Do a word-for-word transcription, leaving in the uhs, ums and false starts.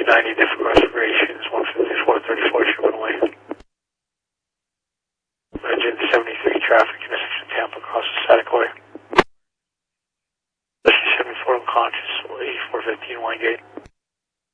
ninety different restorations, one fifty-four thirty-four shipping away. Engine seventy-three traffic, intersection Tampa, across the static way. seventy-four unconscious, eighty-four fifteen Wine Gate.